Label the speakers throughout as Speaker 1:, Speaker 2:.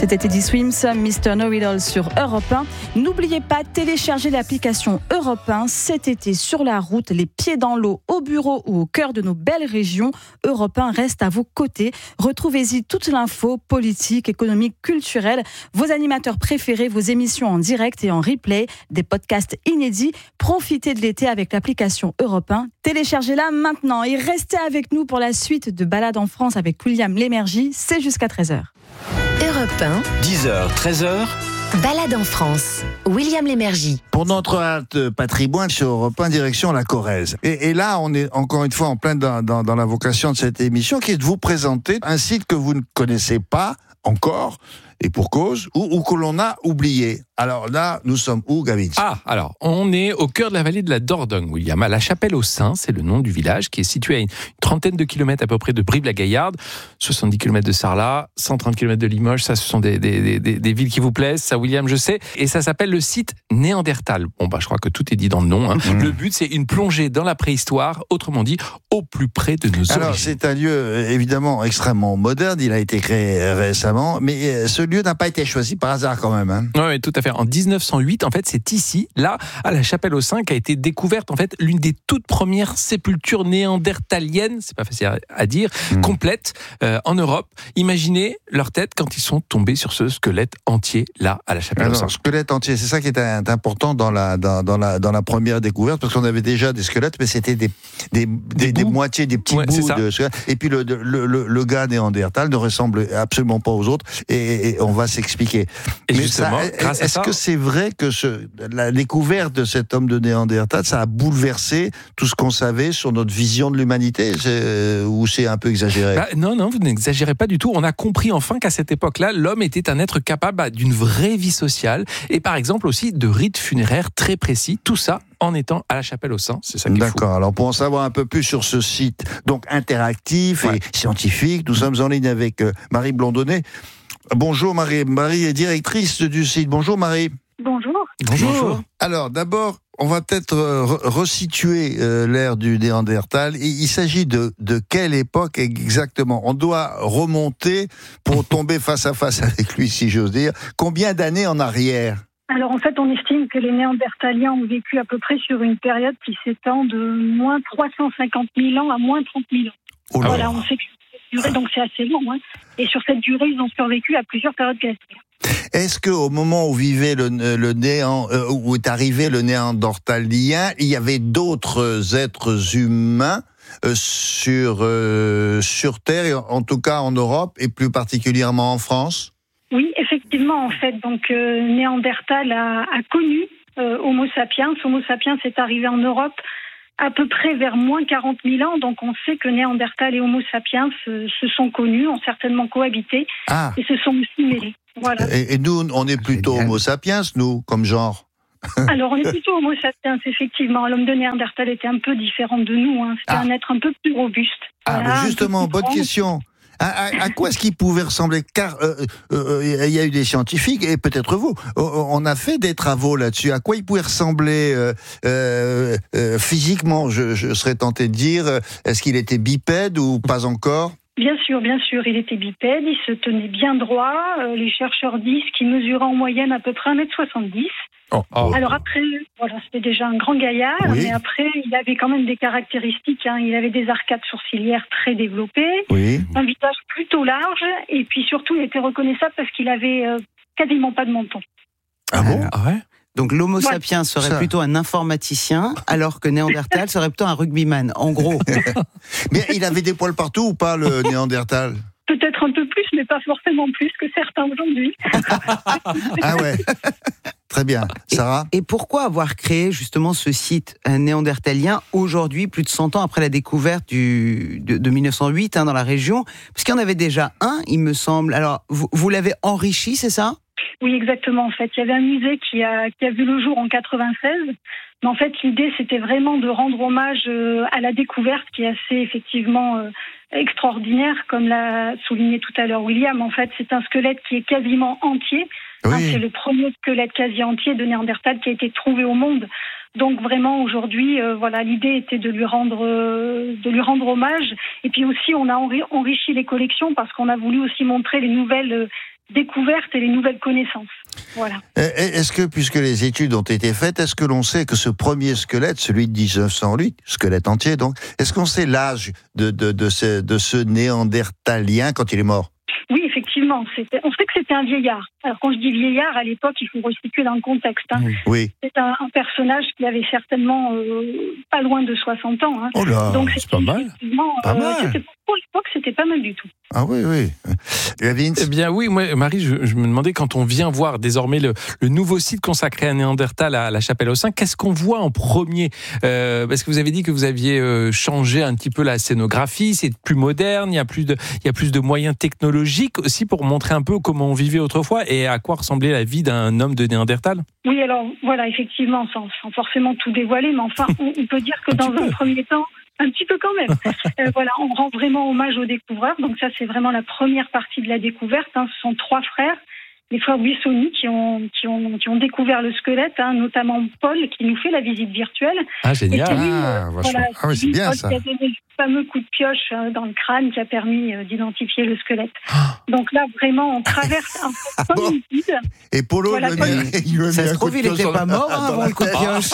Speaker 1: C'était Teddy Swims, Mr. Know-It-All sur Europe 1. N'oubliez pas, télécharger l'application Europe 1 cet été sur la route, les pieds dans l'eau, au bureau ou au cœur de nos belles régions. Europe 1 reste à vos côtés. Retrouvez-y toute l'info politique, économique, culturelle, vos animateurs préférés, vos émissions en direct et en replay, des podcasts inédits. Profitez de l'été avec l'application Europe 1. Téléchargez-la maintenant et restez avec nous pour la suite de Balade en France avec William Lémergie. C'est jusqu'à 13h.
Speaker 2: Europe 1,
Speaker 3: 10h, 13h.
Speaker 2: Balade en France. William Lémergie.
Speaker 4: Pour notre halte patrimoine sur Europe 1, direction la Corrèze. Et là, on est encore une fois en plein dans la vocation de cette émission, qui est de vous présenter un site que vous ne connaissez pas encore, et pour cause, ou que l'on a oublié. Alors là, nous sommes où, Gavin ?
Speaker 5: Alors, on est au cœur de la vallée de la Dordogne, William, à La Chapelle-aux-Saints, c'est le nom du village, qui est situé à une trentaine de kilomètres à peu près de Brive-la-Gaillarde, 70 kilomètres de Sarlat, 130 kilomètres de Limoges, ça, ce sont des villes qui vous plaisent, ça, William, je sais, et ça s'appelle le site Néandertal. Je crois que tout est dit dans le nom, hein. Le but, c'est une plongée dans la préhistoire, autrement dit, au plus près de nos origines.
Speaker 4: Alors, c'est un lieu, évidemment, extrêmement moderne, il a été créé récemment, mais ce lieu n'a pas été choisi par hasard quand même, hein.
Speaker 5: Oui, tout à fait. En 1908, en fait, c'est ici, là, à la Chapelle-aux-Saints, qu'a été découverte, en fait, l'une des toutes premières sépultures néandertaliennes, c'est pas facile à dire, complètes, en Europe. Imaginez leur tête quand ils sont tombés sur ce squelette entier, là, à la Chapelle-aux-Saints.
Speaker 4: Squelette entier, c'est ça qui est important dans la première découverte, parce qu'on avait déjà des squelettes, mais c'était des moitiés, des petits bouts de squelettes. Et puis le gars néandertal ne ressemble absolument pas aux autres, et on va s'expliquer.
Speaker 5: Et mais justement,
Speaker 4: est-ce que c'est vrai que la découverte de cet homme de Néandertal, ça a bouleversé tout ce qu'on savait sur notre vision de l'humanité, ou c'est un peu exagéré ?
Speaker 5: Non, vous n'exagérez pas du tout. On a compris enfin qu'à cette époque-là, l'homme était un être capable d'une vraie vie sociale, et par exemple aussi de rites funéraires très précis, tout ça en étant à la Chapelle-aux-Saints, c'est ça qui est fou.
Speaker 4: D'accord, alors pour en savoir un peu plus sur ce site, donc interactif et scientifique, nous sommes en ligne avec Marie Blondonnet. Bonjour Marie. Marie est directrice du site. Bonjour Marie.
Speaker 6: Bonjour.
Speaker 4: Alors d'abord, on va peut-être resituer l'ère du Néandertal. Il s'agit de quelle époque exactement ? On doit remonter pour tomber face à face avec lui, si j'ose dire. Combien d'années en arrière ?
Speaker 6: Alors en fait, on estime que les Néandertaliens ont vécu à peu près sur une période qui s'étend de moins 350 000 ans à moins 30 000 ans. Voilà, on sait que cette durée, donc c'est assez long. Hein. Et sur cette durée, ils ont survécu à plusieurs périodes glaciaires.
Speaker 4: Est-ce qu'au moment où vivait où est arrivé le Néandertalien, il y avait d'autres êtres humains sur Terre, en tout cas en Europe et plus particulièrement en France ?
Speaker 6: Oui, effectivement, en fait, donc Néandertal a connu Homo sapiens. Homo sapiens est arrivé en Europe à peu près vers moins 40 000 ans, donc on sait que Néandertal et Homo sapiens se sont connus, ont certainement cohabité et se sont aussi mêlés. Voilà.
Speaker 4: Et nous, on est plutôt Homo sapiens, nous, comme genre.
Speaker 6: Alors, on est plutôt Homo sapiens, effectivement. L'homme de Néandertal était un peu différent de nous. Hein. C'était un être un peu plus robuste.
Speaker 4: Voilà, justement, bonne question. À quoi est-ce qu'il pouvait ressembler ? Car il y a eu des scientifiques, et peut-être vous, on a fait des travaux là-dessus. À quoi il pouvait ressembler physiquement, je serais tenté de dire. Est-ce qu'il était bipède ou pas encore ?
Speaker 6: Bien sûr, il était bipède, il se tenait bien droit. Les chercheurs disent qu'il mesurait en moyenne à peu près 1m70 m. Alors après, voilà, c'était déjà un grand gaillard, mais après, il avait quand même des caractéristiques. Hein. Il avait des arcades sourcilières très développées, un visage plutôt large, et puis surtout, il était reconnaissable parce qu'il avait quasiment pas de menton.
Speaker 4: Ah bon ?
Speaker 7: Donc l'homo sapiens serait plutôt un informaticien, alors que Néandertal serait plutôt un rugbyman, en gros.
Speaker 4: Mais il avait des poils partout ou pas, le Néandertal ?
Speaker 6: Peut-être un peu plus, mais pas forcément plus que certains aujourd'hui.
Speaker 4: Ah ouais. Très bien. Sarah ?
Speaker 7: Et pourquoi avoir créé justement ce site néandertalien aujourd'hui, plus de 100 ans après la découverte de 1908 dans la région ? Parce qu'il y en avait déjà un, il me semble. Alors, vous l'avez enrichi, c'est ça ?
Speaker 6: Oui, exactement. En fait, il y avait un musée qui a vu le jour en 96. Mais en fait, l'idée, c'était vraiment de rendre hommage à la découverte qui est assez, effectivement, extraordinaire, comme l'a souligné tout à l'heure William. En fait, c'est un squelette qui est quasiment entier. Oui. Hein, c'est le premier squelette quasi entier de Néandertal qui a été trouvé au monde. Donc vraiment aujourd'hui, l'idée était de lui rendre hommage. Et puis aussi, on a enrichi les collections parce qu'on a voulu aussi montrer les nouvelles découvertes et les nouvelles connaissances. Voilà.
Speaker 4: Est-ce que, puisque les études ont été faites, est-ce que l'on sait que ce premier squelette, celui de 1908, squelette entier donc, est-ce qu'on sait l'âge de ce néandertalien quand il est mort?
Speaker 6: Oui, effectivement. On sait que c'était un vieillard. Alors, quand je dis vieillard, à l'époque, il faut resituer dans le contexte. Hein.
Speaker 4: Oui.
Speaker 6: C'est un personnage qui avait certainement pas loin de 60 ans. Hein.
Speaker 4: Oh là,
Speaker 6: donc,
Speaker 5: c'est pas mal.
Speaker 4: Pas mal.
Speaker 6: Pour l'époque, c'était pas mal du tout.
Speaker 4: Ah oui, oui. Vince?
Speaker 5: Eh bien oui, moi, Marie, je me demandais, quand on vient voir désormais le nouveau site consacré à Néandertal à la Chapelle-aux-Saints, qu'est-ce qu'on voit en premier? Parce que vous avez dit que vous aviez changé un petit peu la scénographie, c'est plus moderne, il y a plus de moyens technologiques aussi pour montrer un peu comment on vivait autrefois et à quoi ressemblait la vie d'un homme de Néandertal.
Speaker 6: Oui, alors voilà, effectivement, sans forcément tout dévoiler, mais enfin, on peut dire que dans un premier temps, un petit peu quand même. Voilà, on rend vraiment hommage aux découvreurs. Donc ça, c'est vraiment la première partie de la découverte. Hein. Ce sont 3 frères, les frères Buissoni, qui ont découvert le squelette, hein, notamment Paul, qui nous fait la visite virtuelle.
Speaker 5: Ah, génial.
Speaker 6: Et lui,
Speaker 4: voilà, oui, c'est bien
Speaker 6: Paul,
Speaker 4: ça.
Speaker 6: qui a donné le fameux coup de pioche dans le crâne qui a permis d'identifier le squelette. Donc là, vraiment, on traverse un peu comme une guide.
Speaker 4: Et Polo,
Speaker 6: Voilà,
Speaker 4: il lui a mis
Speaker 7: Ça se
Speaker 4: un coup
Speaker 7: trouve,
Speaker 4: de
Speaker 7: il
Speaker 4: pioche
Speaker 7: n'était
Speaker 4: sur
Speaker 7: pas mort avant le coup de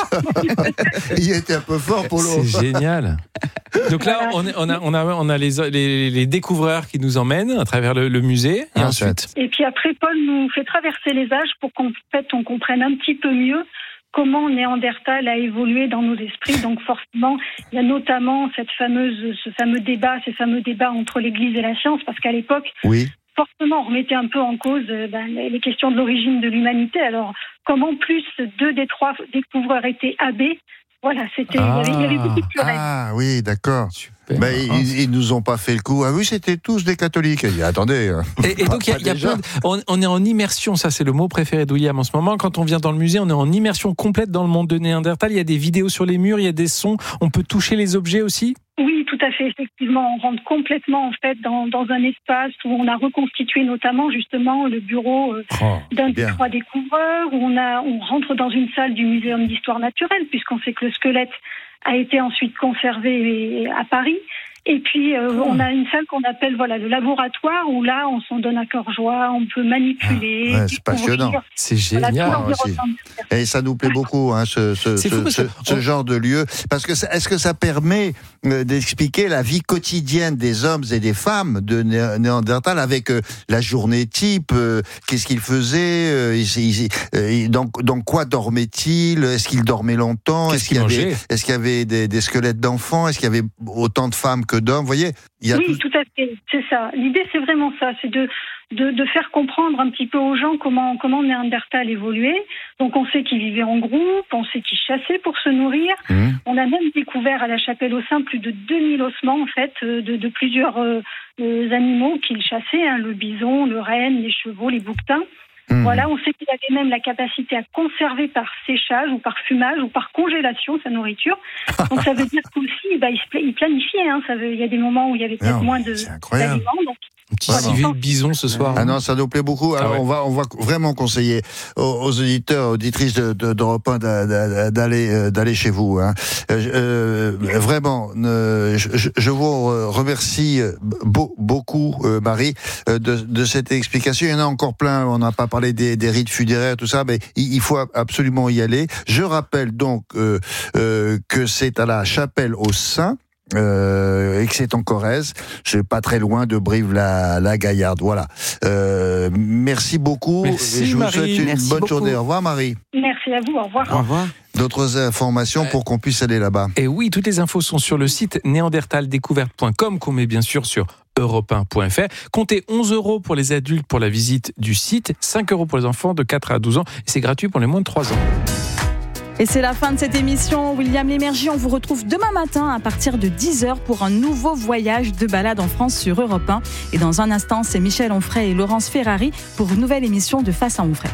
Speaker 7: pioche.
Speaker 4: Il était un peu fort, Polo.
Speaker 5: C'est génial. Donc là,
Speaker 6: Voilà.
Speaker 5: on a les découvreurs qui nous emmènent à travers le musée. Et ensuite,
Speaker 6: Et puis après, Paul nous fait traverser les âges pour qu'en fait, on comprenne un petit peu mieux comment Néandertal a évolué dans nos esprits. Donc forcément, il y a notamment ces fameux débats entre l'Église et la science, parce qu'à l'époque,
Speaker 4: Oui.
Speaker 6: forcément, on remettait un peu en cause les questions de l'origine de l'humanité. Alors, comme en plus 2 des 3 découvreurs étaient abbés, voilà, il y avait beaucoup de querelles.
Speaker 4: Ah oui, d'accord.
Speaker 5: super.
Speaker 4: Ben, ils nous ont pas fait le coup. Ah oui, c'était tous des catholiques. Il dit, attendez.
Speaker 5: Et donc, il y a plein on est en immersion, ça c'est le mot préféré de William en ce moment. Quand on vient dans le musée, on est en immersion complète dans le monde de Néandertal. Il y a des vidéos sur les murs, il y a des sons. On peut toucher les objets aussi?
Speaker 6: Oui, tout à fait, effectivement. On rentre complètement en fait dans un espace où on a reconstitué notamment justement le bureau d'un des 3 découvreurs, où on rentre dans une salle du Muséum d'histoire naturelle, puisqu'on sait que le squelette a été ensuite conservé à Paris. Et puis, on a une salle qu'on appelle le laboratoire, où là, on s'en donne à cœur joie, on peut manipuler.
Speaker 4: Ouais, c'est passionnant.
Speaker 5: C'est génial.
Speaker 4: Et ça nous plaît beaucoup, hein, ce genre de lieu. Parce que est-ce que ça permet d'expliquer la vie quotidienne des hommes et des femmes de Néandertal avec la journée type, qu'est-ce qu'ils faisaient, dans quoi dormaient-ils, est-ce qu'ils dormaient longtemps, est-ce qu'il y avait des squelettes d'enfants, est-ce qu'il y avait autant de femmes que d'hommes, vous voyez?
Speaker 6: Oui, tout à fait, c'est ça. L'idée, c'est vraiment ça, c'est de faire comprendre un petit peu aux gens comment Néandertal évoluait. Donc, on sait qu'ils vivaient en groupe, on sait qu'ils chassaient pour se nourrir. On a même découvert à la Chapelle-aux-Saints plus de 2000 ossements, en fait, de plusieurs animaux qu'ils chassaient, hein, le bison, le renne, les chevaux, les bouquetins. Voilà, on sait qu'il avait même la capacité à conserver par séchage ou par fumage ou par congélation sa nourriture. Donc ça veut dire qu'aussi, il planifiait. Hein, il y a des moments où il y avait peut-être moins d'aliments. Donc,
Speaker 5: Un petit civet de bison ce soir.
Speaker 4: Ah non, ça nous plaît beaucoup. Alors, on va vraiment conseiller aux auditeurs, auditrices d'Europe 1 d'aller chez vous. Hein. Vraiment, je vous remercie beaucoup, Marie, de cette explication. Il y en a encore plein. On n'a pas parlé des rites funéraires, tout ça, mais il faut absolument y aller. Je rappelle donc que c'est à la Chapelle-aux-Saints. Et que c'est en Corrèze, c'est pas très loin de Brive-la-Gaillarde. Voilà. Merci beaucoup.
Speaker 5: Merci,
Speaker 4: et je vous
Speaker 5: Marie.
Speaker 4: souhaite une
Speaker 7: Merci
Speaker 4: bonne
Speaker 7: beaucoup.
Speaker 4: journée. Au revoir, Marie.
Speaker 6: merci à vous, au revoir.
Speaker 7: Au revoir.
Speaker 4: D'autres informations pour qu'on puisse aller là-bas.
Speaker 5: Et oui, toutes les infos sont sur le site néandertaldécouverte.com qu'on met bien sûr sur europe1.fr. Comptez 11 € pour les adultes pour la visite du site, 5 € pour les enfants de 4 à 12 ans. Et c'est gratuit pour les moins de 3 ans.
Speaker 1: Et c'est la fin de cette émission. William Lémergie, on vous retrouve demain matin à partir de 10h pour un nouveau voyage de balade en France sur Europe 1. Et dans un instant, c'est Michel Onfray et Laurence Ferrari pour une nouvelle émission de Face à Onfray.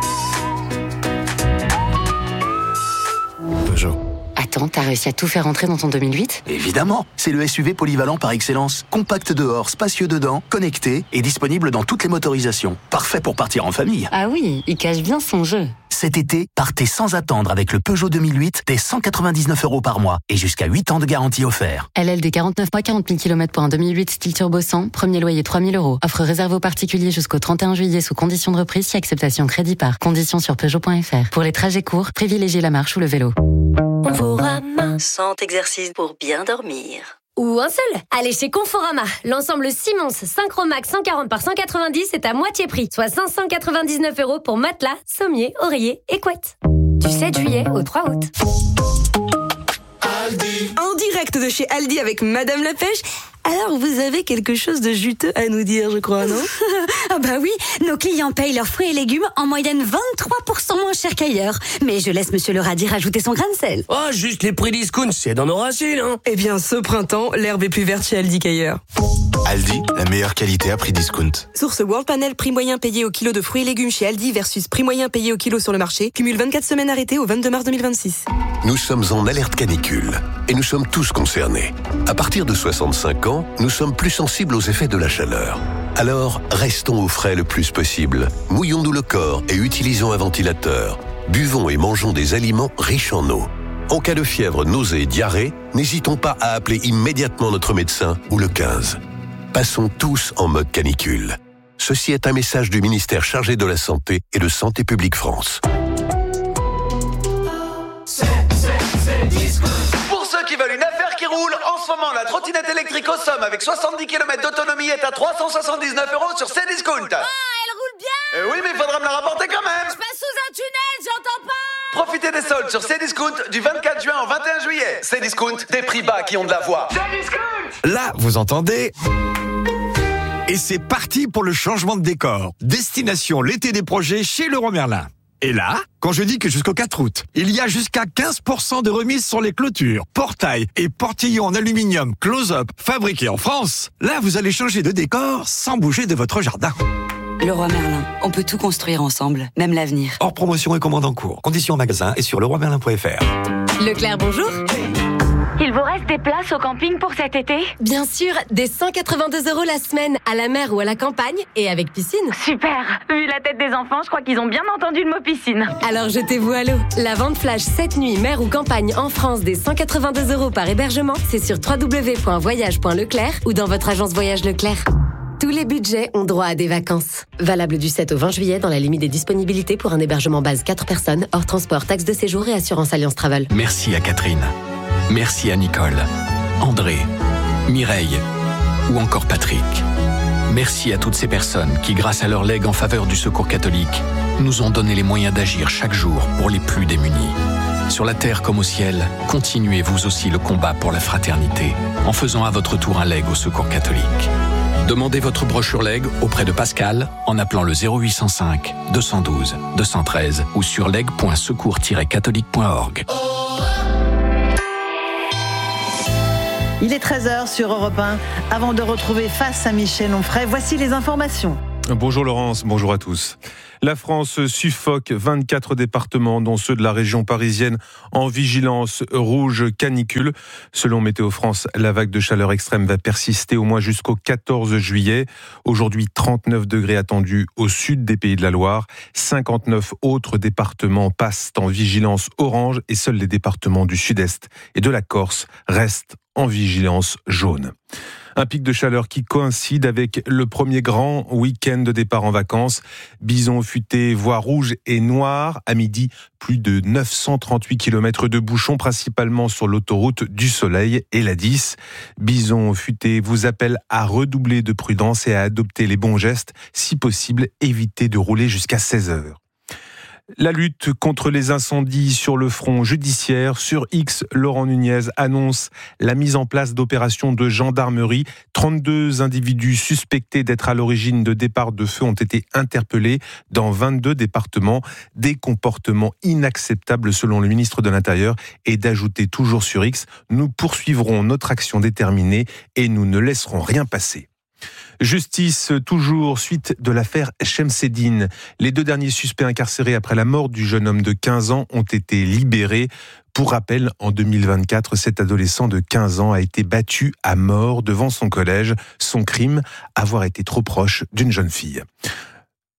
Speaker 3: Peugeot.
Speaker 2: Attends, t'as réussi à tout faire entrer dans ton 2008 ?
Speaker 3: Évidemment, c'est le SUV polyvalent par excellence. Compact dehors, spacieux dedans, connecté et disponible dans toutes les motorisations. Parfait pour partir en famille.
Speaker 2: Ah oui, il cache bien son jeu.
Speaker 3: Cet été, partez sans attendre avec le Peugeot 2008 dès 199 € par mois et jusqu'à 8 ans de garantie offert.
Speaker 2: LLD 49 mois, 40 000 km pour un 2008 style turbo 100, premier loyer 3 000 €. Offre réservée aux particuliers jusqu'au 31 juillet sous condition de reprise si acceptation crédit par. Conditions sur Peugeot.fr. Pour les trajets courts, privilégiez la marche ou le vélo.
Speaker 8: Conforama, 100 exercices pour bien dormir. Ou un seul. Allez chez Conforama. L'ensemble Simmons Synchromax 140 par 190 est à moitié prix, soit 599 € pour matelas, sommier, oreiller et couette. Du 7 juillet au 3 août.
Speaker 9: Aldi. En direct de chez Aldi avec Madame la Pêche. Alors, vous avez quelque chose de juteux à nous dire, je crois, non?
Speaker 10: Ah bah oui, nos clients payent leurs fruits et légumes en moyenne 23% moins cher qu'ailleurs. Mais je laisse Monsieur le radis rajouter son grain de sel.
Speaker 11: Oh, juste les prix discount, c'est dans nos racines, hein.
Speaker 9: Eh bien, ce printemps, l'herbe est plus verte chez Aldi qu'ailleurs.
Speaker 12: Aldi, la meilleure qualité à prix discount.
Speaker 9: Source World Panel, prix moyen payé au kilo de fruits et légumes chez Aldi versus prix moyen payé au kilo sur le marché. Cumule 24 semaines arrêtées au 22 mars 2026.
Speaker 13: Nous sommes en alerte canicule et nous sommes tous concernés. À partir de 65 ans, nous sommes plus sensibles aux effets de la chaleur. Alors, restons au frais le plus possible. Mouillons-nous le corps et utilisons un ventilateur. Buvons et mangeons des aliments riches en eau. En cas de fièvre, nausées et diarrhée, n'hésitons pas à appeler immédiatement notre médecin ou le 15. Passons tous en mode canicule. Ceci est un message du ministère chargé de la Santé et de Santé publique France.
Speaker 14: Pour ceux qui veulent une affaire qui roule, en ce moment, la trottinette électrique au Somme avec 70 km d'autonomie est à 379 € sur Cdiscount.
Speaker 8: Ah, elle roule bien.
Speaker 14: Oui, mais il faudra me la rapporter quand même.
Speaker 8: Je passe sous un tunnel, j'entends pas.
Speaker 14: Profitez des soldes sur Cdiscount du 24 juin au 21 juillet. Cdiscount, des prix bas qui ont de la voix. Cdiscount.
Speaker 15: Là, vous entendez ? Et c'est parti pour le changement de décor. Destination l'été des projets chez Leroy Merlin. Et là, quand je dis que jusqu'au 4 août, il y a jusqu'à 15% de remise sur les clôtures, portails et portillons en aluminium close-up fabriqués en France, là vous allez changer de décor sans bouger de votre jardin.
Speaker 16: Leroy Merlin, on peut tout construire ensemble, même l'avenir.
Speaker 15: Hors promotion et commande en cours. Conditions en magasin et sur leroymerlin.fr.
Speaker 8: Leclerc, bonjour.
Speaker 17: Il vous reste des places au camping pour cet été ?
Speaker 8: Bien sûr, des 182 € la semaine, à la mer ou à la campagne, et avec piscine.
Speaker 17: Super. Vu la tête des enfants, je crois qu'ils ont bien entendu le mot piscine.
Speaker 8: Alors jetez-vous à l'eau. La vente flash cette nuit, mer ou campagne en France, des 182 € par hébergement, c'est sur www.voyage.leclerc ou dans votre agence Voyage Leclerc. Tous les budgets ont droit à des vacances. Valable du 7 au 20 juillet dans la limite des disponibilités pour un hébergement base 4 personnes, hors transport, taxe de séjour et assurance Alliance Travel.
Speaker 18: Merci à Catherine. Merci à Nicole, André, Mireille ou encore Patrick. Merci à toutes ces personnes qui, grâce à leur legs en faveur du Secours catholique, nous ont donné les moyens d'agir chaque jour pour les plus démunis. Sur la terre comme au ciel, continuez vous aussi le combat pour la fraternité en faisant à votre tour un leg au Secours catholique. Demandez votre brochure leg auprès de Pascal en appelant le 0805 212 213 ou sur leg.secours-catholique.org.
Speaker 19: Il est 13h sur Europe 1. Avant de retrouver Face à Michel Onfray, voici les informations.
Speaker 20: Bonjour Laurence, bonjour à tous. La France suffoque, 24 départements, dont ceux de la région parisienne, en vigilance rouge canicule. Selon Météo France, la vague de chaleur extrême va persister au moins jusqu'au 14 juillet. Aujourd'hui, 39 degrés attendus au sud des Pays de la Loire. 59 autres départements passent en vigilance orange et seuls les départements du sud-est et de la Corse restent en vigilance jaune. Un pic de chaleur qui coïncide avec le premier grand week-end de départ en vacances. Bison futé, voie rouge et noire. À midi, plus de 938 km de bouchons, principalement sur l'autoroute du Soleil et la 10. Bison futé vous appelle à redoubler de prudence et à adopter les bons gestes. Si possible, évitez de rouler jusqu'à 16 heures. La lutte contre les incendies sur le front judiciaire. Sur X, Laurent Nunez annonce la mise en place d'opérations de gendarmerie. 32 individus suspectés d'être à l'origine de départs de feu ont été interpellés dans 22 départements. Des comportements inacceptables selon le ministre de l'Intérieur, et d'ajouter toujours sur X, nous poursuivrons notre action déterminée et nous ne laisserons rien passer. Justice toujours, suite de l'affaire Chemseddine. Les 2 derniers suspects incarcérés après la mort du jeune homme de 15 ans ont été libérés. Pour rappel, en 2024, cet adolescent de 15 ans a été battu à mort devant son collège. Son crime, avoir été trop proche d'une jeune fille.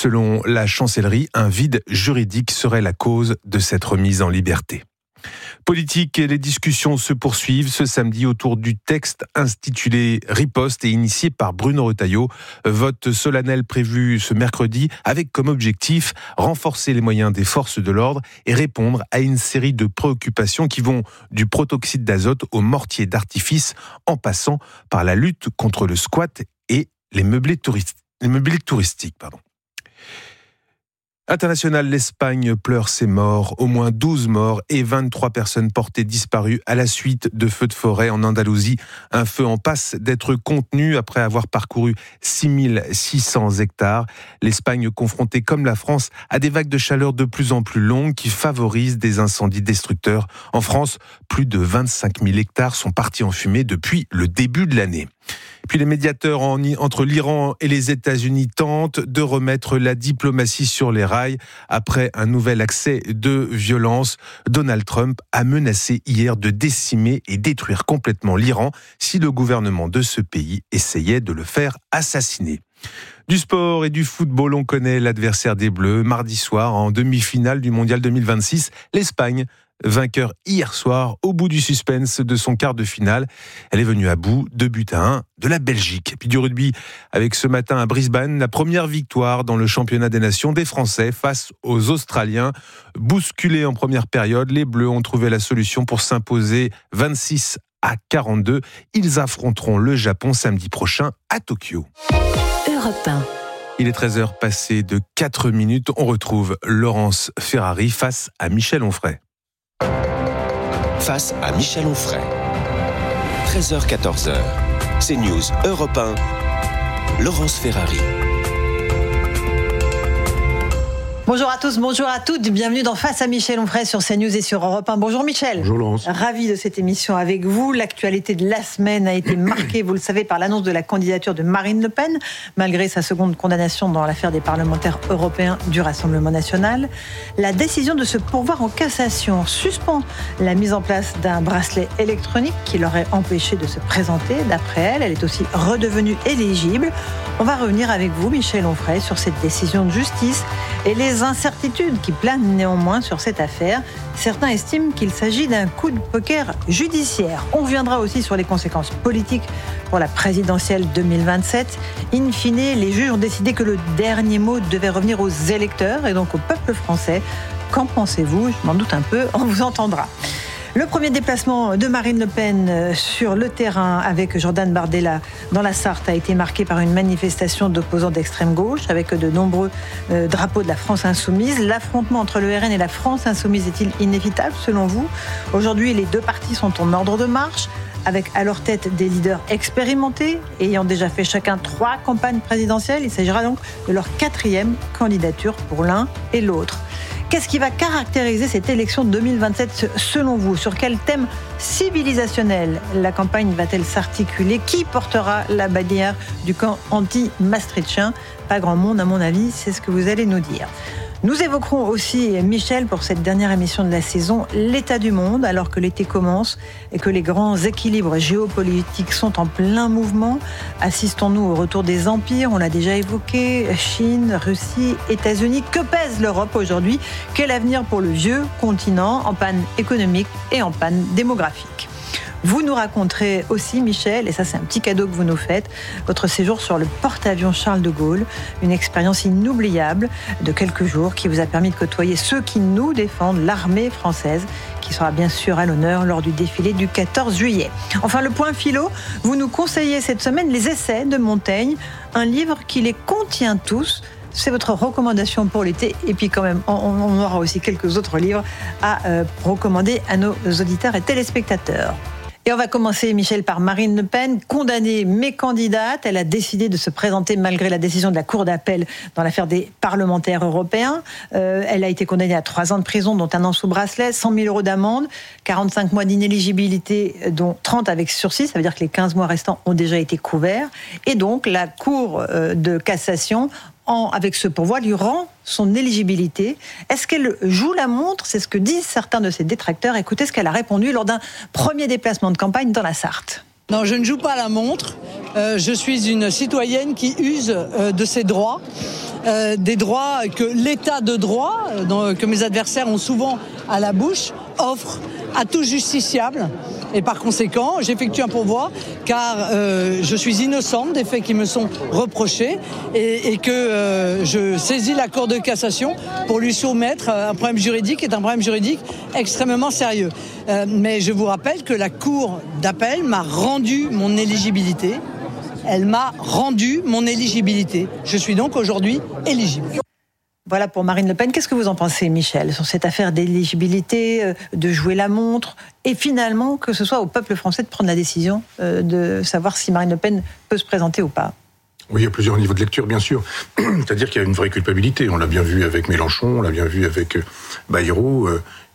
Speaker 20: Selon la chancellerie, un vide juridique serait la cause de cette remise en liberté. Politique, les discussions se poursuivent ce samedi autour du texte intitulé Riposte et initié par Bruno Retailleau. Vote solennel prévu ce mercredi avec comme objectif renforcer les moyens des forces de l'ordre et répondre à une série de préoccupations qui vont du protoxyde d'azote au mortier d'artifice en passant par la lutte contre le squat et les meublés touristiques. International, l'Espagne pleure ses morts. Au moins 12 morts et 23 personnes portées disparues à la suite de feux de forêt en Andalousie. Un feu en passe d'être contenu après avoir parcouru 6600 hectares. L'Espagne confrontée comme la France à des vagues de chaleur de plus en plus longues qui favorisent des incendies destructeurs. En France, plus de 25 000 hectares sont partis en fumée depuis le début de l'année. Puis les médiateurs entre l'Iran et les États-Unis tentent de remettre la diplomatie sur les rails. Après un nouvel accès de violence, Donald Trump a menacé hier de décimer et détruire complètement l'Iran si le gouvernement de ce pays essayait de le faire assassiner. Du sport et du football, on connaît l'adversaire des Bleus. Mardi soir, en demi-finale du Mondial 2026, l'Espagne, vainqueur hier soir, au bout du suspense de son quart de finale. Elle est venue à bout, 2-1 de la Belgique. Et puis du rugby, avec ce matin à Brisbane, la première victoire dans le championnat des nations des Français face aux Australiens. Bousculés en première période, les Bleus ont trouvé la solution pour s'imposer 26-42. Ils affronteront le Japon samedi prochain à Tokyo.
Speaker 8: Europe 1.
Speaker 20: Il est 13h passé de 4 minutes. On retrouve Laurence Ferrari face à Michel Onfray.
Speaker 21: Face à Michel Onfray. 13h-14h. CNews Europe 1. Laurence Ferrari.
Speaker 19: Bonjour à tous, bonjour à toutes, bienvenue dans Face à Michel Onfray sur CNews et sur Europe 1. Bonjour Michel.
Speaker 22: Bonjour Laurence.
Speaker 19: Ravi de cette émission avec vous. L'actualité de la semaine a été marquée, vous le savez, par l'annonce de la candidature de Marine Le Pen, malgré sa seconde condamnation dans l'affaire des parlementaires européens du Rassemblement national. La décision de se pourvoir en cassation suspend la mise en place d'un bracelet électronique qui l'aurait empêché de se présenter. D'après elle, elle est aussi redevenue éligible. On va revenir avec vous, Michel Onfray, sur cette décision de justice et les incertitudes qui planent néanmoins sur cette affaire. Certains estiment qu'il s'agit d'un coup de poker judiciaire. On reviendra aussi sur les conséquences politiques pour la présidentielle 2027. In fine, les juges ont décidé que le dernier mot devait revenir aux électeurs et donc au peuple français. Qu'en pensez-vous ? Je m'en doute un peu, on vous entendra. Le premier déplacement de Marine Le Pen sur le terrain avec Jordan Bardella dans la Sarthe a été marqué par une manifestation d'opposants d'extrême gauche avec de nombreux drapeaux de la France insoumise. L'affrontement entre le RN et la France insoumise est-il inévitable selon vous ? Aujourd'hui, les deux partis sont en ordre de marche, avec à leur tête des leaders expérimentés, ayant déjà fait chacun 3 campagnes présidentielles. Il s'agira donc de leur 4e candidature pour l'un et l'autre. Qu'est-ce qui va caractériser cette élection 2027 selon vous ? Sur quel thème civilisationnel la campagne va-t-elle s'articuler ? Qui portera la bannière du camp anti-maastrichtien ? Pas grand monde à mon avis, c'est ce que vous allez nous dire. Nous évoquerons aussi, Michel, pour cette dernière émission de la saison, l'état du monde, alors que l'été commence et que les grands équilibres géopolitiques sont en plein mouvement. Assistons-nous au retour des empires, on l'a déjà évoqué, Chine, Russie, États-Unis. Que pèse l'Europe aujourd'hui ? Quel avenir pour le vieux continent en panne économique et en panne démographique ? Vous nous raconterez aussi, Michel, et ça c'est un petit cadeau que vous nous faites, votre séjour sur le porte-avions Charles de Gaulle, une expérience inoubliable de quelques jours qui vous a permis de côtoyer ceux qui nous défendent, l'armée française, qui sera bien sûr à l'honneur lors du défilé du 14 juillet. Enfin, le point philo, vous nous conseillez cette semaine les essais de Montaigne, un livre qui les contient tous. C'est votre recommandation pour l'été. Et puis quand même, on aura aussi quelques autres livres à recommander à nos auditeurs et téléspectateurs. Et on va commencer, Michel, par Marine Le Pen, condamnée mais candidate. Elle a décidé de se présenter malgré la décision de la Cour d'appel dans l'affaire des parlementaires européens. Elle a été condamnée à 3 ans de prison, dont 1 an sous bracelet, 100 000 euros d'amende, 45 mois d'inéligibilité, dont 30 avec sursis. Ça veut dire que les 15 mois restants ont déjà été couverts. Et donc, la Cour de cassation, avec ce pourvoi, lui rend son éligibilité. Est-ce qu'elle joue la montre ? C'est ce que disent certains de ses détracteurs. Écoutez ce qu'elle a répondu lors d'un premier déplacement de campagne dans la Sarthe.
Speaker 6: Non, je ne joue pas à la montre. Je suis une citoyenne qui use de ses droits. Des droits que l'état de droit, que mes adversaires ont souvent à la bouche, offre à tout justiciable. Et par conséquent, j'effectue un pourvoi car je suis innocente des faits qui me sont reprochés et que je saisis la Cour de cassation pour lui soumettre un problème juridique qui est un problème juridique extrêmement sérieux. Mais je vous rappelle que la Cour d'appel m'a rendu mon éligibilité. Elle m'a rendu mon éligibilité. Je suis donc aujourd'hui éligible.
Speaker 19: Voilà pour Marine Le Pen. Qu'est-ce que vous en pensez, Michel, sur cette affaire d'éligibilité, de jouer la montre, et finalement que ce soit au peuple français de prendre la décision de savoir si Marine Le Pen peut se présenter ou pas?
Speaker 22: Oui, il y a plusieurs niveaux de lecture, bien sûr. C'est-à-dire qu'il y a une vraie culpabilité. On l'a bien vu avec Mélenchon, on l'a bien vu avec Bayrou.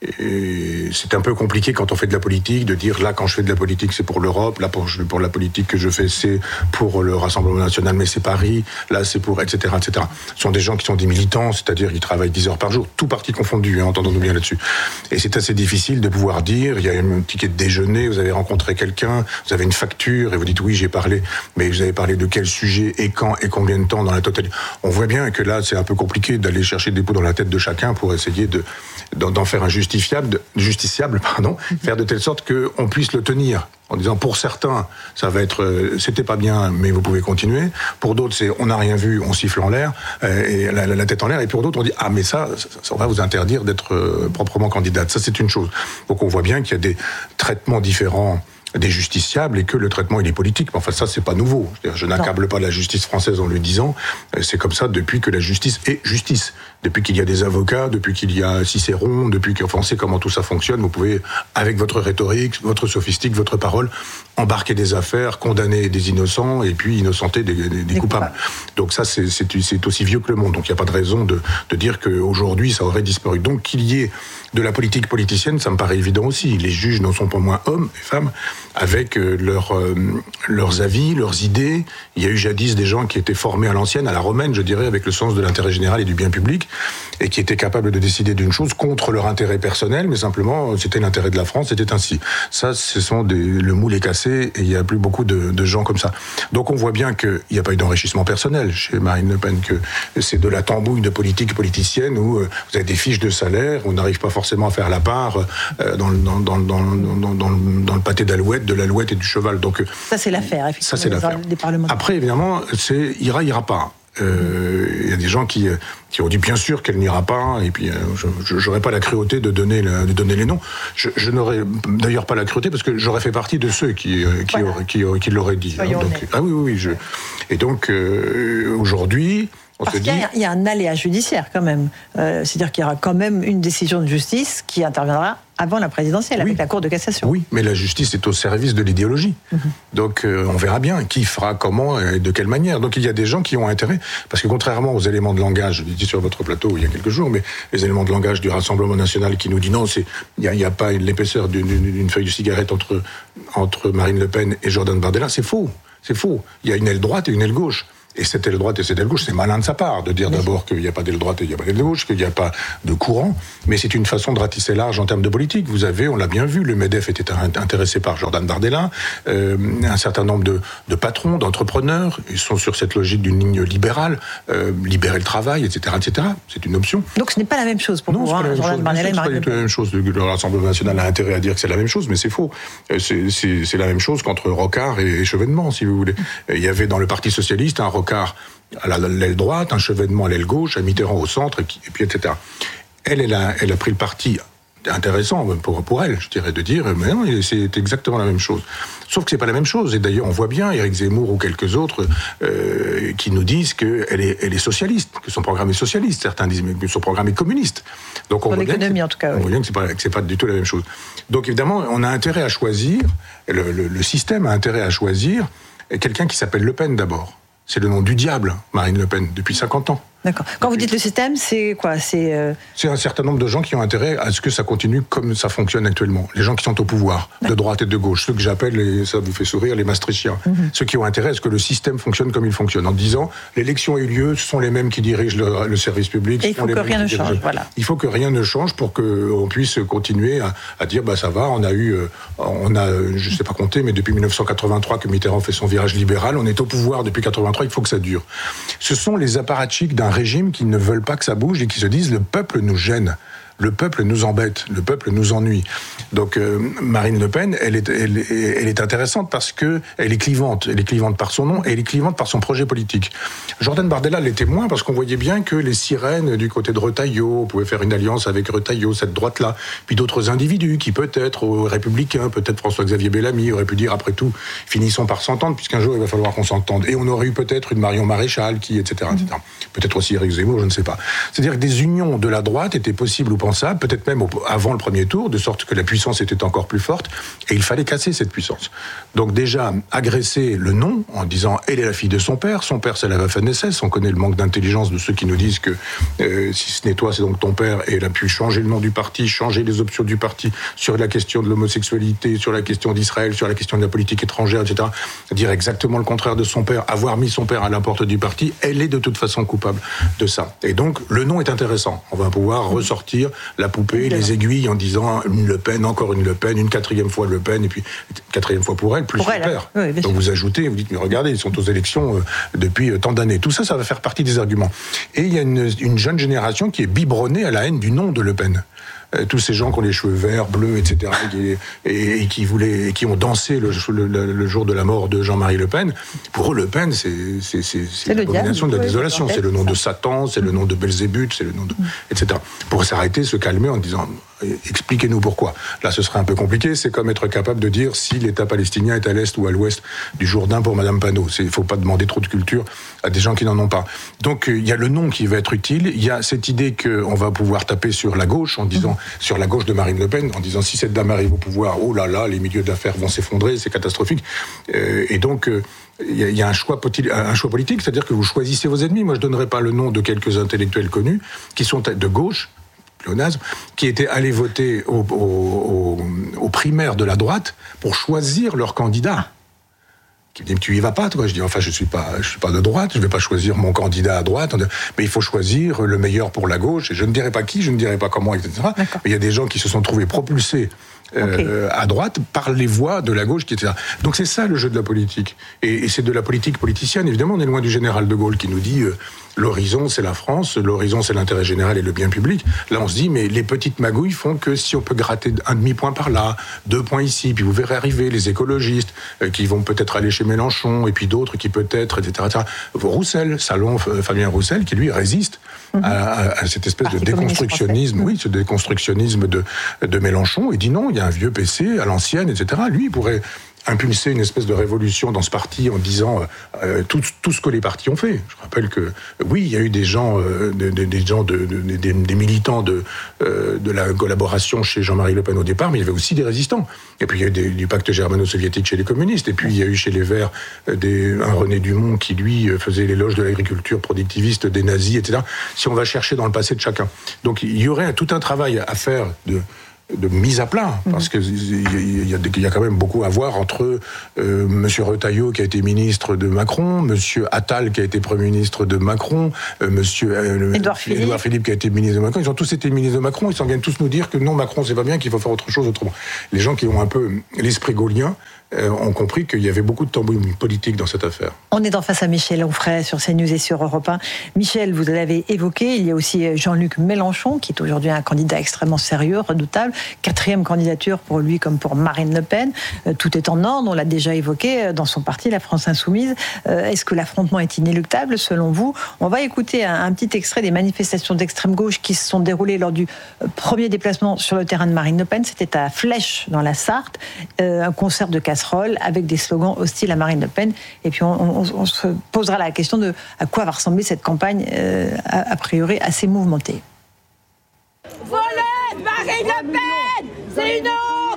Speaker 22: Et c'est un peu compliqué quand on fait de la politique de dire là, quand je fais de la politique, c'est pour l'Europe, là pour la politique que je fais, c'est pour le Rassemblement national, mais c'est Paris, là c'est pour etc. etc. Ce sont des gens qui sont des militants, c'est-à-dire qu'ils travaillent 10 heures par jour, tout parti confondu, entendons-nous bien là-dessus. Et c'est assez difficile de pouvoir dire, il y a un ticket de déjeuner, vous avez rencontré quelqu'un, vous avez une facture et vous dites oui, j'ai parlé, mais vous avez parlé de quel sujet et quand et combien de temps dans la totalité. On voit bien que là, c'est un peu compliqué d'aller chercher des pots dans la tête de chacun pour essayer d'en faire un justiciable, faire de telle sorte qu'on puisse le tenir. En disant, pour certains, ça va être, c'était pas bien, mais vous pouvez continuer. Pour d'autres, c'est, on n'a rien vu, on siffle en l'air, et la tête en l'air. Et pour d'autres, on dit, mais ça, on va vous interdire d'être proprement candidate. Ça, c'est une chose. Donc, on voit bien qu'il y a des traitements différents des justiciables et que le traitement il est politique. Mais enfin, ça, c'est pas nouveau. Je n'accable pas la justice française en le disant. C'est comme ça depuis que la justice est justice. Depuis qu'il y a des avocats, depuis qu'il y a Cicéron, depuis qu'on sait comment tout ça fonctionne, vous pouvez, avec votre rhétorique, votre sophistique, votre parole, embarquer des affaires, condamner des innocents et puis innocenter des coupables. Donc ça, c'est aussi vieux que le monde. Donc il n'y a pas de raison de dire qu'aujourd'hui, ça aurait disparu. Donc qu'il y ait de la politique politicienne, ça me paraît évident aussi. Les juges n'en sont pas moins hommes et femmes, avec leurs avis, leurs idées. Il y a eu jadis des gens qui étaient formés à l'ancienne, à la romaine, je dirais, avec le sens de l'intérêt général et du bien public, et qui étaient capables de décider d'une chose contre leur intérêt personnel, mais simplement, c'était l'intérêt de la France, c'était ainsi. Ça, ce sont le moule est cassé, et il n'y a plus beaucoup de gens comme ça. Donc on voit bien qu'il n'y a pas eu d'enrichissement personnel chez Marine Le Pen, que c'est de la tambouille de politique politicienne, où vous avez des fiches de salaire, on n'arrive pas forcément à faire la part dans le pâté d'alouette, de l'alouette et du cheval. Donc
Speaker 19: ça, c'est l'affaire, effectivement,
Speaker 22: ça, c'est l'affaire.
Speaker 19: Des parlementaires.
Speaker 22: Après, évidemment, c'est ira pas. Il y a des gens qui ont dit bien sûr qu'elle n'ira pas, et puis je n'aurais pas la cruauté de donner les noms. Je n'aurais d'ailleurs pas la cruauté parce que j'aurais fait partie de ceux qui l'auraient dit. Donc, oui. Et donc aujourd'hui.
Speaker 19: Il y a un aléa judiciaire quand même. C'est-à-dire qu'il y aura quand même une décision de justice qui interviendra avant la présidentielle, avec la Cour de cassation.
Speaker 22: Oui, mais la justice est au service de l'idéologie. Donc on verra bien qui fera comment et de quelle manière. Donc il y a des gens qui ont intérêt, parce que contrairement aux éléments de langage, je l'ai dit sur votre plateau il y a quelques jours, mais les éléments de langage du Rassemblement national qui nous dit non, il n'y a pas l'épaisseur d'une feuille de cigarette entre Marine Le Pen et Jordan Bardella, c'est faux. C'est faux. Il y a une aile droite et une aile gauche. Et cette aile droite et cette aile gauche, c'est malin de sa part de dire d'abord qu'il n'y a pas d'aile droite et il n'y a pas d'aile gauche, qu'il n'y a pas de courant, mais c'est une façon de ratisser large en termes de politique. Vous avez, on l'a bien vu, le MEDEF était intéressé par Jordan Bardella, un certain nombre de patrons, d'entrepreneurs, ils sont sur cette logique d'une ligne libérale, libérer le travail, etc., etc. C'est une option.
Speaker 19: Donc ce n'est pas la même chose pour vous, Jordan Bardella et Marine Le Pen.
Speaker 22: C'est pas la même chose. Le Rassemblement national a intérêt à dire que c'est la même chose, mais c'est faux. C'est la même chose qu'entre Rocard et Chevènement, si vous voulez. Il y avait dans le Parti socialiste un Rocard à l'aile droite, un Chevènement à l'aile gauche, un Mitterrand au centre, et puis etc. Elle a pris le parti intéressant pour elle, je dirais, de dire, mais non, c'est exactement la même chose. Sauf que c'est pas la même chose. Et d'ailleurs, on voit bien Éric Zemmour ou quelques autres qui nous disent qu'elle est socialiste, que son programme est socialiste. Certains disent que son programme est communiste. Donc on voit bien
Speaker 19: en tout cas,
Speaker 22: on voit bien que c'est pas du tout la même chose. Donc évidemment, on a intérêt à choisir, le système a intérêt à choisir quelqu'un qui s'appelle Le Pen d'abord. C'est le nom du diable, Marine Le Pen, depuis 50 ans.
Speaker 19: D'accord. Quand vous dites le système, c'est quoi ? C'est
Speaker 22: un certain nombre de gens qui ont intérêt à ce que ça continue comme ça fonctionne actuellement. Les gens qui sont au pouvoir, de droite et de gauche, ceux que j'appelle, et ça vous fait sourire, les maastrichtiens. Ceux qui ont intérêt à ce que le système fonctionne comme il fonctionne, en disant l'élection a eu lieu, ce sont les mêmes qui dirigent le service public.
Speaker 19: Et il faut que rien ne change. Voilà.
Speaker 22: Il faut que rien ne change pour qu'on puisse continuer à dire ça va, on a je ne sais pas compter, mais depuis 1983 que Mitterrand fait son virage libéral, on est au pouvoir depuis 83, il faut que ça dure. Ce sont les apparatchiks d'un régime qui ne veulent pas que ça bouge et qui se disent le peuple nous gêne. Le peuple nous embête, le peuple nous ennuie. Donc Marine Le Pen, elle est intéressante parce que elle est clivante. Elle est clivante par son nom et elle est clivante par son projet politique. Jordan Bardella l'était moins parce qu'on voyait bien que les sirènes du côté de Retailleau pouvaient faire une alliance avec Retailleau, cette droite-là. Puis d'autres individus qui peut-être, républicains, peut-être François-Xavier Bellamy, auraient pu dire après tout, finissons par s'entendre puisqu'un jour il va falloir qu'on s'entende. Et on aurait eu peut-être une Marion Maréchal etc. Peut-être aussi Éric Zemmour, je ne sais pas. C'est-à-dire que des unions de la droite étaient possibles ou peut-être même avant le premier tour, de sorte que la puissance était encore plus forte, et il fallait casser cette puissance. Donc déjà, agresser le nom, en disant « elle est la fille de son père c'est la Waffen-SS », on connaît le manque d'intelligence de ceux qui nous disent que si ce n'est toi, c'est donc ton père, et elle a pu changer le nom du parti, changer les options du parti sur la question de l'homosexualité, sur la question d'Israël, sur la question de la politique étrangère, etc. Dire exactement le contraire de son père, avoir mis son père à la porte du parti, elle est de toute façon coupable de ça. Et donc, le nom est intéressant. On va pouvoir ressortir la poupée, les aiguilles en disant une Le Pen, encore une Le Pen, une quatrième fois Le Pen, et puis quatrième fois pour elle, plus son père. Oui, donc vous ajoutez, vous dites, mais regardez, ils sont aux élections depuis tant d'années. Tout ça, ça va faire partie des arguments. Et il y a une jeune génération qui est biberonnée à la haine du nom de Le Pen. Tous ces gens qui ont les cheveux verts, bleus, etc., et qui ont dansé le jour de la mort de Jean-Marie Le Pen, pour eux, Le Pen, c'est l'abomination de la désolation. C'est le nom de Satan, c'est le nom de Belzébuth, c'est le nom de... etc. Pour s'arrêter, se calmer en disant... Expliquez-nous pourquoi. Là, ce serait un peu compliqué. C'est comme être capable de dire si l'État palestinien est à l'est ou à l'ouest du Jourdain pour Madame Panot. Il ne faut pas demander trop de culture à des gens qui n'en ont pas. Donc, il y a le nom qui va être utile. Il y a cette idée qu'on va pouvoir taper sur la gauche, en disant sur la gauche de Marine Le Pen, en disant si cette dame arrive au pouvoir, oh là là, les milieux d'affaires vont s'effondrer, c'est catastrophique. Et donc, il y a un choix politique, c'est-à-dire que vous choisissez vos ennemis. Moi, je ne donnerai pas le nom de quelques intellectuels connus qui sont de gauche, pléonasme, qui étaient allés voter aux primaires de la droite pour choisir leur candidat. Qui me dit, tu y vas pas, toi? Je dis, enfin, je suis pas de droite, je vais pas choisir mon candidat à droite, mais il faut choisir le meilleur pour la gauche, et je ne dirai pas qui, je ne dirai pas comment, etc. Mais il y a des gens qui se sont trouvés propulsés à droite par les voix de la gauche, etc. Donc c'est ça le jeu de la politique. Et c'est de la politique politicienne. Évidemment, on est loin du général de Gaulle qui nous dit l'horizon c'est la France, l'horizon c'est l'intérêt général et le bien public. Là on se dit mais les petites magouilles font que si on peut gratter un demi-point par là, 2 points ici, puis vous verrez arriver les écologistes qui vont peut-être aller chez Mélenchon, et puis d'autres qui peut-être, etc. Roussel, Salon, Fabien Roussel, qui lui résiste à cette espèce de déconstructionnisme, ce déconstructionnisme de Mélenchon, et dit non, il y a un vieux PC à l'ancienne, etc. Lui, il pourrait impulser une espèce de révolution dans ce parti en disant tout ce que les partis ont fait. Je rappelle que oui, il y a eu des gens, des militants de la collaboration chez Jean-Marie Le Pen au départ, mais il y avait aussi des résistants. Et puis il y a eu du pacte germano-soviétique chez les communistes. Et puis il y a eu chez les Verts un René Dumont qui lui faisait l'éloge de l'agriculture productiviste des nazis, etc. Si on va chercher dans le passé de chacun. Donc il y aurait tout un travail à faire de mise à plat, parce qu'il y a quand même beaucoup à voir entre Monsieur Retailleau qui a été ministre de Macron, Monsieur Attal qui a été Premier ministre de Macron, Monsieur Édouard Philippe qui a été ministre de Macron. Ils ont tous été ministres de Macron, ils s'en viennent tous nous dire que non, Macron c'est pas bien, qu'il faut faire autre chose autrement. Les gens qui ont un peu l'esprit gaulien ont compris qu'il y avait beaucoup de tambouille politique dans cette affaire.
Speaker 19: On est en face à Michel Onfray sur CNews et sur Europe 1. Michel, vous l'avez évoqué, il y a aussi Jean-Luc Mélenchon, qui est aujourd'hui un candidat extrêmement sérieux, redoutable. 4e candidature pour lui comme pour Marine Le Pen. Tout est en ordre, on l'a déjà évoqué dans son parti, la France Insoumise. Est-ce que l'affrontement est inéluctable, selon vous? On va écouter un petit extrait des manifestations d'extrême gauche qui se sont déroulées lors du premier déplacement sur le terrain de Marine Le Pen. C'était à Flèche, dans la Sarthe, un concert de casseroles avec des slogans hostiles à Marine Le Pen. Et puis on se posera la question de à quoi va ressembler cette campagne a priori assez mouvementée.
Speaker 4: Volette Marine Le Pen, c'est une honte,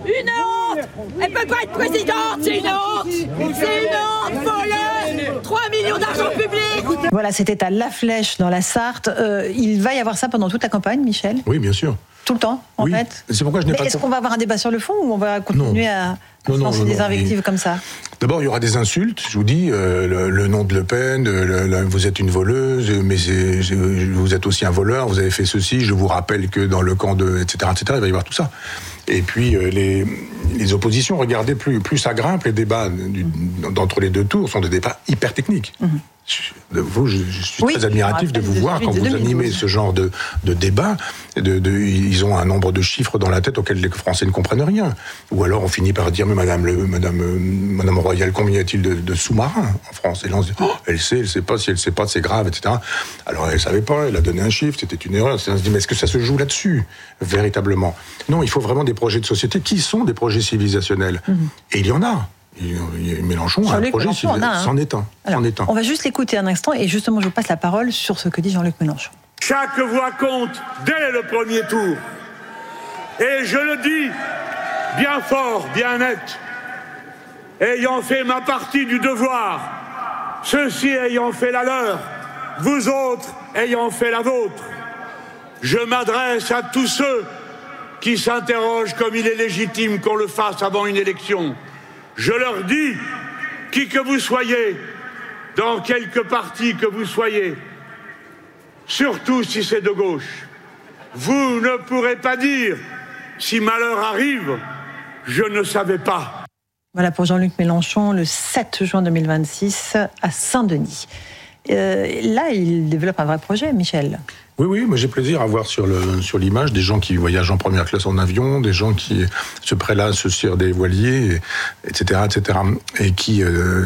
Speaker 4: Une honte. Elle peut pas être présidente, c'est une honte. C'est une honte, folle. 3 millions d'argent public.
Speaker 19: Voilà, c'était à La Flèche, dans la Sarthe. Il va y avoir ça pendant toute la campagne, Michel ?
Speaker 22: Oui, bien sûr.
Speaker 19: Tout le temps, en fait.
Speaker 22: C'est pourquoi je n'ai pas.
Speaker 19: Est-ce qu'on va avoir un débat sur le fond ou on va continuer à lancer des invectives comme ça ?
Speaker 22: D'abord, il y aura des insultes. Je vous dis, le nom de Le Pen, vous êtes une voleuse, mais vous êtes aussi un voleur. Vous avez fait ceci. Je vous rappelle que dans le camp de, etc., il va y avoir tout ça. Et puis les oppositions, regardez, plus ça grimpe, les débats d'entre les deux tours sont des débats hyper techniques. Je suis très admiratif de vous voir quand vous animez ce genre de débat. Ils ont un nombre de chiffres dans la tête auxquels les Français ne comprennent rien. Ou alors on finit par dire, mais Madame Royal, combien y a-t-il de sous-marins en France ? Et là on se dit, elle sait pas, si elle sait pas, c'est grave, etc. Alors elle savait pas, elle a donné un chiffre, c'était une erreur. On se dit, mais est-ce que ça se joue là-dessus, véritablement ? Non, il faut vraiment des projets de société qui sont des projets civilisationnels. Et il y en a. Mélenchon a un projet, c'en est un.
Speaker 19: On va juste l'écouter un instant et justement je vous passe la parole sur ce que dit Jean-Luc Mélenchon.
Speaker 7: Chaque voix compte dès le premier tour. Et je le dis bien fort, bien net, ayant fait ma partie du devoir, ceux-ci ayant fait la leur, vous autres ayant fait la vôtre, je m'adresse à tous ceux qui s'interrogent comme il est légitime qu'on le fasse avant une élection. Je leur dis, qui que vous soyez, dans quelque parti que vous soyez, surtout si c'est de gauche, vous ne pourrez pas dire, si malheur arrive, je ne savais pas.
Speaker 19: Voilà pour Jean-Luc Mélenchon, le 7 juin 2026, à Saint-Denis. Là, il développe un vrai projet, Michel.
Speaker 22: Oui, moi j'ai plaisir à voir sur l'image des gens qui voyagent en première classe en avion, des gens qui se prélassent sur des voiliers, etc., et qui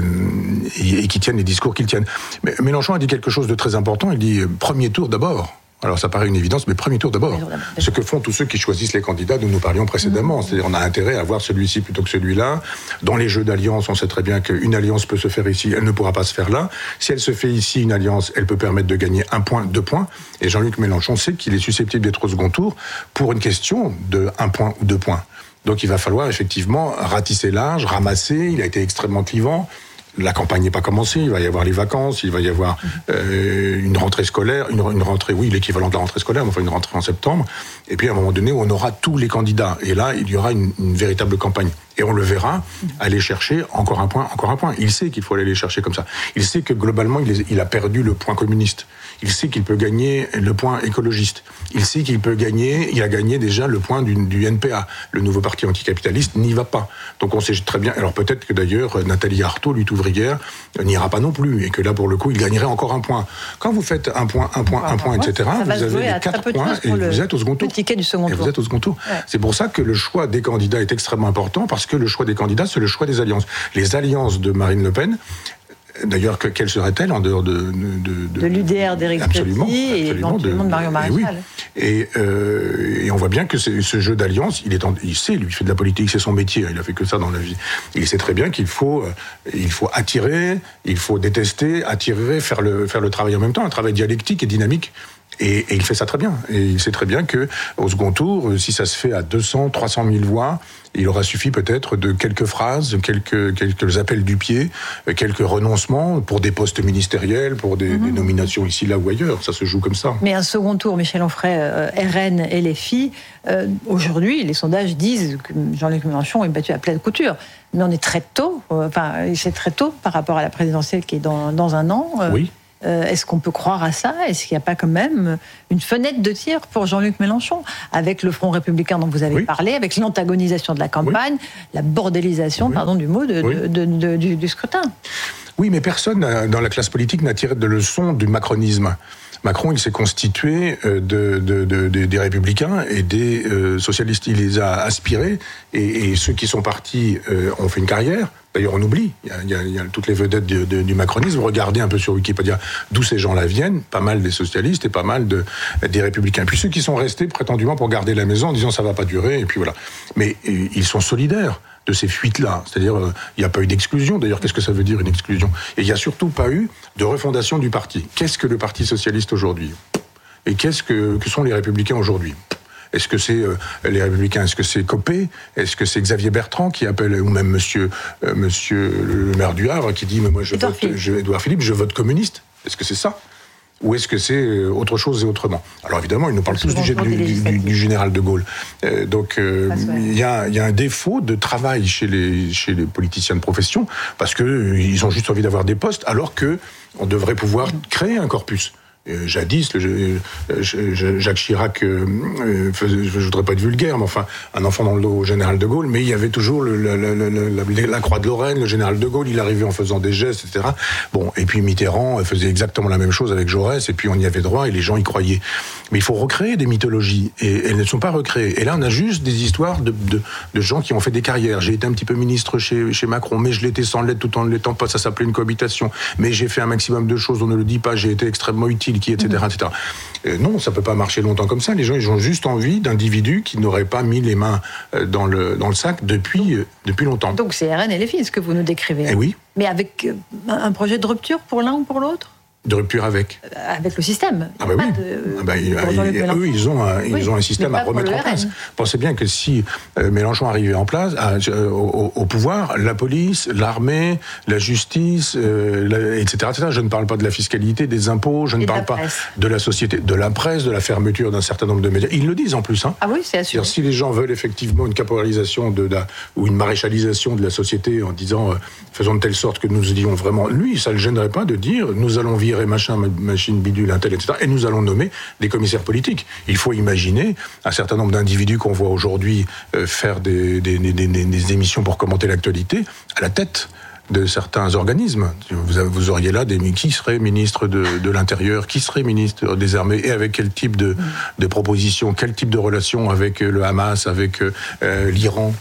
Speaker 22: tiennent les discours qu'ils tiennent. Mais Mélenchon a dit quelque chose de très important, il dit « premier tour d'abord ». Alors ça paraît une évidence, mais premier tour d'abord. Ce que font tous ceux qui choisissent les candidats dont nous parlions précédemment. C'est-à-dire on a intérêt à voir celui-ci plutôt que celui-là. Dans les jeux d'alliance, on sait très bien qu'une alliance peut se faire ici, elle ne pourra pas se faire là. Si elle se fait ici, une alliance, elle peut permettre de gagner 1 point, 2 points. Et Jean-Luc Mélenchon sait qu'il est susceptible d'être au second tour pour une question de 1 point ou 2 points. Donc il va falloir effectivement ratisser large, ramasser. Il a été extrêmement clivant. La campagne n'est pas commencée, il va y avoir les vacances, il va y avoir une rentrée scolaire, une rentrée, oui, l'équivalent de la rentrée scolaire, mais enfin une rentrée en septembre. Et puis à un moment donné, on aura tous les candidats. Et là, il y aura une véritable campagne. Et on le verra aller chercher encore un point. Il sait qu'il faut aller les chercher comme ça. Il sait que globalement, il a perdu le point communiste. Il sait qu'il peut gagner le point écologiste. Il sait qu'il peut gagner, il a gagné déjà le point du NPA. Le nouveau parti anticapitaliste n'y va pas. Donc on sait très bien, alors peut-être que d'ailleurs Nathalie Arthaud, lutte ouvrière, n'ira pas non plus. Et que là, pour le coup, il gagnerait encore 1 point. Quand vous faites 1 point, etc., vous avez les 4 points et vous êtes au second tour. Vous êtes au second tour. Ouais. C'est pour ça que le choix des candidats est extrêmement important, parce que le choix des candidats, c'est le choix des alliances. Les alliances de Marine Le Pen, d'ailleurs, quelle serait-elle en dehors de
Speaker 19: l'UDR d'Éric Ciotti et éventuellement de Marion Maréchal.
Speaker 22: Et on voit bien que ce jeu d'alliance, il sait, lui, il fait de la politique, c'est son métier, il a fait que ça dans la vie. Il sait très bien qu'il faut attirer, il faut détester, attirer, faire le travail en même temps, un travail dialectique et dynamique. Et il fait ça très bien. Et il sait très bien qu'au second tour, si ça se fait à 200, 300 000 voix, il aura suffi peut-être de quelques phrases, quelques appels du pied, quelques renoncements pour des postes ministériels, pour des nominations ici, là ou ailleurs. Ça se joue comme ça.
Speaker 19: Mais un second tour, Michel Onfray, RN et les filles, aujourd'hui, les sondages disent que Jean-Luc Mélenchon est battu à pleine couture. Mais on est très tôt, c'est très tôt par rapport à la présidentielle qui est dans 1 an.
Speaker 22: Oui.
Speaker 19: Est-ce qu'on peut croire à ça ? Est-ce qu'il n'y a pas quand même une fenêtre de tir pour Jean-Luc Mélenchon, avec le Front républicain dont vous avez parlé, avec l'antagonisation de la campagne, la bordélisation, pardon du mot, du scrutin ?
Speaker 22: Oui, mais personne dans la classe politique n'a tiré de leçon du macronisme. Macron, il s'est constitué des Républicains et des socialistes. Il les a aspirés, et ceux qui sont partis ont fait une carrière. D'ailleurs, on oublie, il y a toutes les vedettes du macronisme. Regardez un peu sur Wikipédia d'où ces gens-là viennent, pas mal des socialistes et pas mal des Républicains. Puis ceux qui sont restés prétendument pour garder la maison en disant ça va pas durer, et puis voilà. Mais ils sont solidaires de ces fuites-là. C'est-à-dire, il n'y a pas eu d'exclusion. D'ailleurs, qu'est-ce que ça veut dire, une exclusion ? Et il n'y a surtout pas eu de refondation du parti. Qu'est-ce que le Parti socialiste aujourd'hui ? Et qu'est-ce que sont les Républicains aujourd'hui ? Est-ce que c'est les Républicains? Est-ce que c'est Copé? Est-ce que c'est Xavier Bertrand qui appelle, ou même monsieur le maire du Havre qui dit mais moi Édouard Philippe, je vote communiste? Est-ce que c'est ça? Ou est-ce que c'est autre chose et autrement? Alors évidemment, ils nous parlent tous du général de Gaulle. Donc il y a un défaut de travail chez les politiciens de profession, parce qu'ils ont juste envie d'avoir des postes, alors qu'on devrait pouvoir créer un corpus. Jadis, Jacques Chirac, je voudrais pas être vulgaire, mais enfin, un enfant dans le dos au général de Gaulle, mais il y avait toujours la croix de Lorraine, le général de Gaulle, il arrivait en faisant des gestes, etc. Bon, et puis Mitterrand faisait exactement la même chose avec Jaurès, et puis on y avait droit, et les gens y croyaient. Mais il faut recréer des mythologies, et elles ne sont pas recréées. Et là, on a juste des histoires de gens qui ont fait des carrières. J'ai été un petit peu ministre chez Macron, mais je l'étais sans l'aide tout en ne l'étant pas, ça s'appelait une cohabitation. Mais j'ai fait un maximum de choses, on ne le dit pas, j'ai été extrêmement utile, etc. Non, ça peut pas marcher longtemps comme ça. Les gens, ils ont juste envie d'individus qui n'auraient pas mis les mains dans le sac depuis longtemps.
Speaker 19: Donc c'est RN et les filles, ce que vous nous décrivez.
Speaker 22: Eh oui.
Speaker 19: Mais avec un projet de rupture pour l'un ou pour l'autre?
Speaker 22: De rupture avec
Speaker 19: le système.
Speaker 22: Ah bah oui. Eux, ils ont un système à remettre en place. Pensez bien que si Mélenchon arrivait en place, au pouvoir, la police, l'armée, la justice, etc., etc. Je ne parle pas de la fiscalité, des impôts, je ne parle pas de la société, de la presse, de la fermeture d'un certain nombre de médias. Ils le disent en plus. Hein.
Speaker 19: Ah oui, c'est assuré.
Speaker 22: Si les gens veulent effectivement une caporalisation ou une maréchalisation de la société en disant faisons de telle sorte que nous disons vraiment, lui, ça ne le gênerait pas de dire nous allons virer machine bidule, un tel, etc. Et nous allons nommer des commissaires politiques. Il faut imaginer un certain nombre d'individus qu'on voit aujourd'hui faire des émissions pour commenter l'actualité à la tête de certains organismes. Vous auriez là qui serait ministre de l'Intérieur, qui serait ministre des Armées, et avec quel type de propositions, quel type de relations avec le Hamas, avec l'Iran,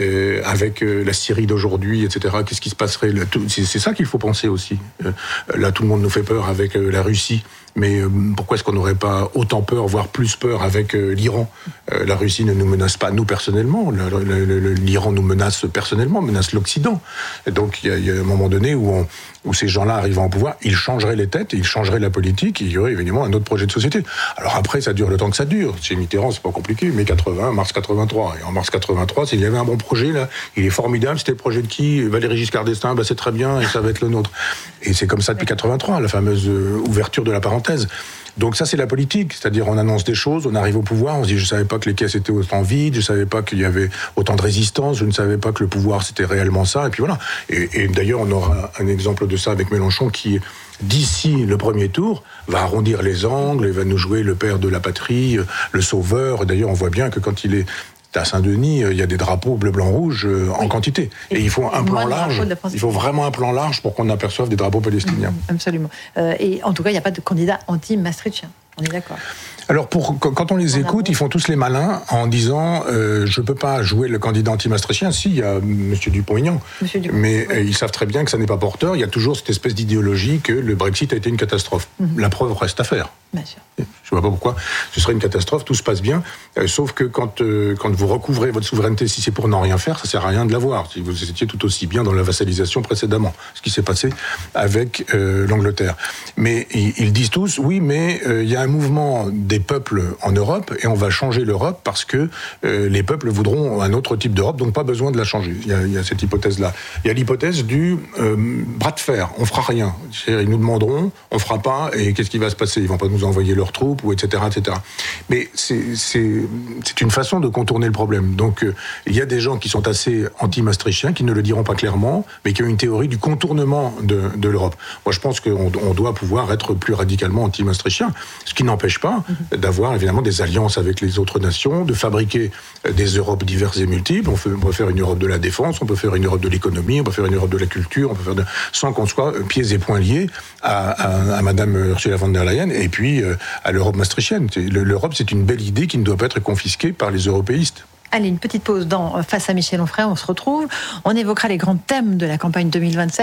Speaker 22: avec la Syrie d'aujourd'hui, etc. Qu'est-ce qui se passerait là? C'est ça qu'il faut penser aussi. Là, tout le monde nous fait peur avec la Russie. Mais pourquoi est-ce qu'on n'aurait pas autant peur, voire plus peur avec l'Iran? La Russie ne nous menace pas, nous, personnellement. L'Iran nous menace personnellement, menace l'Occident. Et donc, il y a un moment donné où ces gens-là arrivant au pouvoir, ils changeraient les têtes, ils changeraient la politique, et il y aurait évidemment un autre projet de société. Alors après, ça dure le temps que ça dure. Chez Mitterrand, c'est pas compliqué. Mai 80, mars 83. Et en mars 83, s'il y avait un bon projet, là, il est formidable. C'était le projet de qui? Valéry Giscard d'Estaing, c'est très bien, et ça va être le nôtre. Et c'est comme ça depuis 83, la fameuse ouverture de la parenthèse. Donc ça, c'est la politique, c'est-à-dire on annonce des choses, on arrive au pouvoir, on se dit je savais pas que les caisses étaient autant vides, je savais pas qu'il y avait autant de résistance, je ne savais pas que le pouvoir c'était réellement ça, et puis voilà. Et d'ailleurs, on aura un exemple de ça avec Mélenchon qui, d'ici le premier tour, va arrondir les angles et va nous jouer le père de la patrie, le sauveur. D'ailleurs, on voit bien que quand il est à Saint-Denis, il y a des drapeaux bleu, blanc, rouge en quantité. Et il faut un plan large. Il faut vraiment un plan large pour qu'on aperçoive des drapeaux palestiniens.
Speaker 19: Absolument. Et en tout cas, il n'y a pas de candidat anti-maastrichtien. On est d'accord.
Speaker 22: Alors, quand on les écoute, ils font tous les malins en disant je ne peux pas jouer le candidat anti-maastrichtien. Si, il y a M. Dupont-Aignan. Mais ils savent très bien que ça n'est pas porteur. Il y a toujours cette espèce d'idéologie que le Brexit a été une catastrophe. La preuve reste à faire.
Speaker 19: Bien sûr.
Speaker 22: Je ne vois pas pourquoi ce serait une catastrophe, tout se passe bien, sauf que quand vous recouvrez votre souveraineté, si c'est pour n'en rien faire, ça ne sert à rien de l'avoir. Si vous étiez tout aussi bien dans la vassalisation précédemment, ce qui s'est passé avec l'Angleterre. Mais ils disent tous, oui, mais il y a un mouvement des peuples en Europe, et on va changer l'Europe parce que les peuples voudront un autre type d'Europe, donc pas besoin de la changer. Il y a cette hypothèse-là. Il y a l'hypothèse du bras de fer, on fera rien. C'est-à-dire, ils nous demanderont, on fera pas, et qu'est-ce qui va se passer? Ils vont pas nous envoyer leurs troupes, ou etc., etc. Mais c'est une façon de contourner le problème. Donc, il y a des gens qui sont assez anti-maastrichtiens, qui ne le diront pas clairement, mais qui ont une théorie du contournement de l'Europe. Moi, je pense qu'on doit pouvoir être plus radicalement anti-maastrichtien, ce qui n'empêche pas d'avoir évidemment des alliances avec les autres nations, de fabriquer des Europes diverses et multiples. On peut faire une Europe de la défense, on peut faire une Europe de l'économie, on peut faire une Europe de la culture, on peut faire sans qu'on soit pieds et poings liés à Madame Ursula von der Leyen et puis à l'Europe maastrichtienne. L'Europe, c'est une belle idée qui ne doit pas être confisquée par les européistes.
Speaker 19: Allez, une petite pause dans Face à Michel Onfray, on se retrouve. On évoquera les grands thèmes de la campagne 2027.